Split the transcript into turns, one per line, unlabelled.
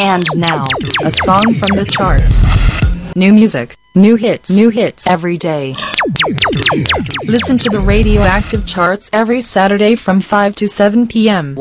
And now, a song from the charts. New music, new hits every day. Listen to the Radioactive charts every Saturday from 5 to 7 p.m.